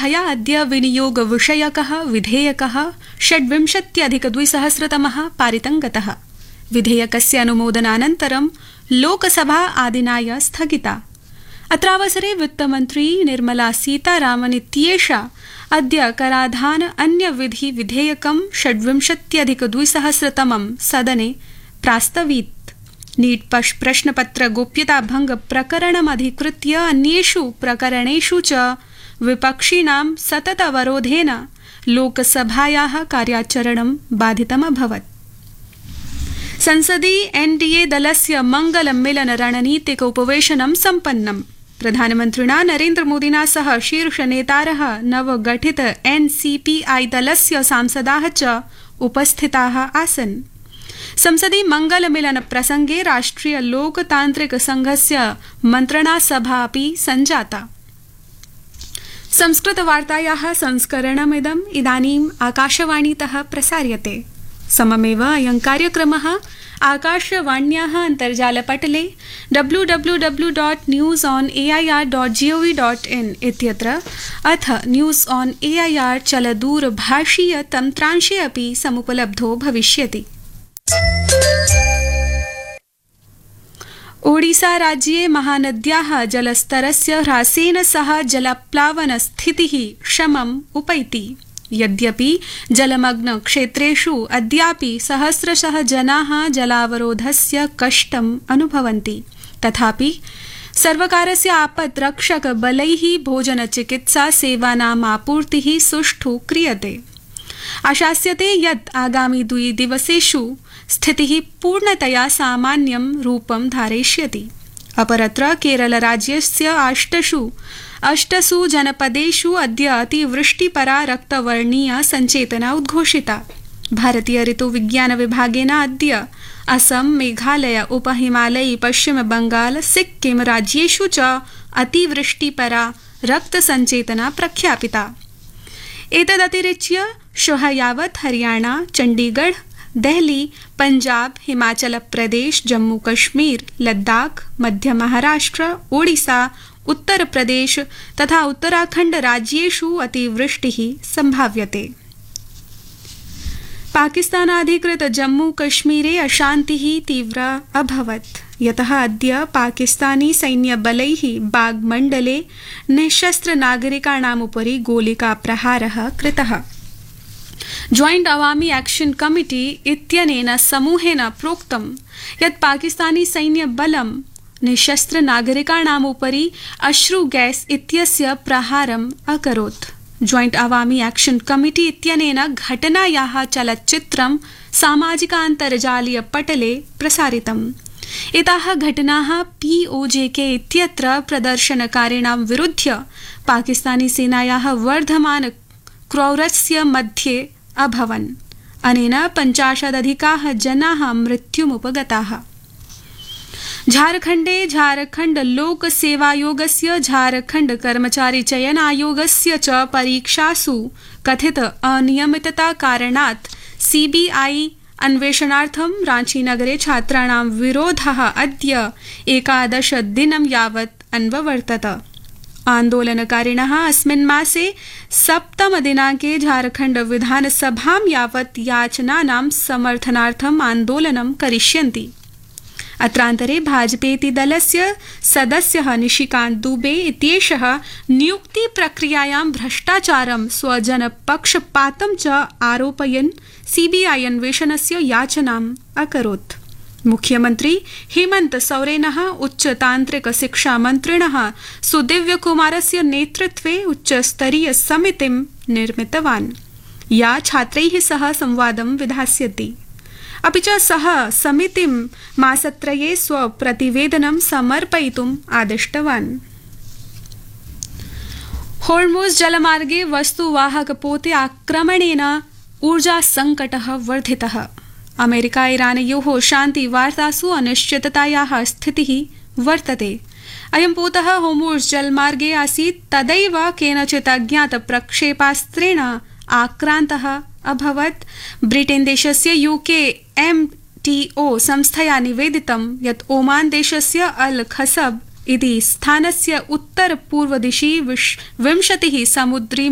लोकसभया अद्य विनियोगविषयकः विधेयकः 26-2000 पारितं गतः। विधेयकस्य अनुमोदनानन्तरं लोकसभा आदिनाय स्थगिता। अत्रावसरे वित्तमन्त्री निर्मला सीतारामन् इत्येषा अद्य कराधान अन्यविधि विधेयकं 26-2000 सदने प्रास्तवीत्। नीट प्रश्नपत्र गोप्यता भंग प्रकरणमधिकृत्य अन्येषु प्रकरणेषु च विपक्षिणां सतत अवरोधेन लोकसभायाः कार्याचरणं बाधितमभवत्। संसदि एनडीए दलस्य मंगलमेलन रणनीतिक उपवेशनं सम्पन्नम्। प्रधानमन्त्रिणा नरेन्द्रमोदिना सह शीर्षनेतारः नवगठित एनसीपीआई दलस्य सांसदाः च उपस्थिताः आसन्। संसदि मंगलमेलन प्रसंगे राष्ट्रिय लोकतांत्रिक संघस्य मंत्रणा सभा अपि संजाता। संस्कृतवार्तायाः संस्करणमिदम् इदानीम् आकाशवाणीतः प्रसार्यते। सममेव अयं कार्यक्रमः आकाशवाण्याः अन्तर्जालपटले www.newsonair.gov.in इत्यत्र अथ न्यूज़ ऑन एआईआर चलदूरभाषीय तन्त्रांशे अपि समुपलब्धो भविष्यति। ओडिशा राज्ये महानद्याः जलस्तरस्य ह्रासेन सह जलप्लावनस्थितिः शमम् उपैति। यद्यपि जलमग्न क्षेत्रेषु अद्यापि सहस्रशः जनाः जलावरोधस्य कष्टम् अनुभवन्ति, तथापि सर्वकारस्य आपद्रक्षक बलैः भोजनचिकित्सा सेवानाम् आपूर्तिः सुष्ठु क्रियते। आशास्यते यत् आगामि 2 दिवसेषु स्थितिः पूर्णतया सामान्यं रूपं धारयिष्यति। अपरत्र केरलराज्यस्य 8 जनपदेषु अद्य अतिवृष्टिपरा रक्तवर्णीया सञ्चेतना उद्घोषिता। भारतीय ऋतुविज्ञान विभागेन अद्य असम, मेघालय, उपहिमालयी, पश्चिम बंगाल, सिक्किम राज्येषु च अतिवृष्टिपरा रक्तसञ्चेतना प्रख्यापिता। एतदतिरिच्य श्वः यावत् हरियाणा, चण्डीगढ़, देहली, पंजाब, हिमाचल प्रदेश, जम्मू कश्मीर, लद्दाख, मध्य महाराष्ट्र, ओडिशा, उत्तर प्रदेश तथा उत्तराखंड राज्येषु अतिवृष्टिः संभाव्यते। पाकिस्तानाधिकृत जम्मू कश्मीरे अशान्तिः तीव्रा अभवत्, यतः अद्य पाकिस्तानी सैन्यबलैः बाग मण्डले निःशस्त्र नागरिकाणाम् उपरि गोलिकाप्रहारः कृतः। जॉइंट अवामी एक्शन कमिटी इत्यनेन समूहेन प्रोक्तं यत् पाकिस्तानी सैन्यबलं निःशस्त्र नागरिकाणाम् उपरि अश्रु गैस इत्यस्य प्रहारम् अकरोत्। जॉइंट अवामी एक्शन कमिटी इत्यनेन घटनायाः चलच्चित्रं सामाजिकान्तर्जालीय पटले प्रसारितम्। एताः घटनाः POJK इत्यत्र प्रदर्शनकारिणां विरुध्य पाकिस्तानी सेनायाः वर्धमान क्रौरस्य मध्ये अभवन्। अनेन 50 जनाः मृत्युमुपगताः। झारखण्डे झारखण्ड लोक सेवायोगस्य झारखण्ड कर्मचारी चयन आयोगस्य च परीक्षासु कथित अनियमितता कारणात् CBI अन्वेषणार्थं रांचीनगरे छात्राणां विरोधः अद्य 11 दिनं यावत् अन्वर्तत। आन्दोलनकारिणः अस्मिन् मासे 7 दिनाङ्के झारखण्ड विधानसभां यावत् याचनानां समर्थनार्थम् आन्दोलनं करिष्यन्ति। अत्रान्तरे भाजपेति दलस्य सदस्यः निशिकान्त दुबे इत्येषः नियुक्तिप्रक्रियायां भ्रष्टाचारं स्वजनपक्षपातं च आरोपयन् CBI अन्वेषणस्य याचनाम् अकरोत्। मुख्यमन्त्री हेमन्त सोरेनः उच्चतान्त्रिक शिक्षामन्त्रिणः सुदिव्यकुमारस्य नेतृत्वे उच्चस्तरीय समितिं निर्मितवान्, या छात्रैः सह संवादं विधास्यति। अपि च सः समितिं मासत्रये स्वप्रतिवेदनं समर्पयितुम् आदिष्टवान्। होर्मुज़ जलमार्गे वस्तुवाहकपोते आक्रमणेन ऊर्जा संकटः वर्धितः। अमेरिका इरानयोः शान्तिवार्तासु अनिश्चिततायाः स्थितिः वर्तते। अयं पोतः होर्मुज़ जलमार्गे आसीत्, तदैव केनचित् अज्ञात प्रक्षेपास्त्रेण आक्रान्तः अभवत्। ब्रिटेन देशस्य UKMTO संस्थया निवेदितं यत् ओमान देशस्य अल खसब इति स्थानस्य उत्तर पूर्वदिशि 20 समुद्री